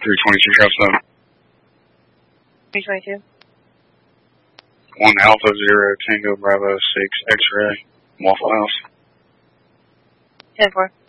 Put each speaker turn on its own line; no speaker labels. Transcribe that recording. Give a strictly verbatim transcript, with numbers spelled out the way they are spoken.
three twenty-two, Trail seven.
three twenty-two.
one Alpha zero Tango Bravo six X-ray, Waffle House.
ten four.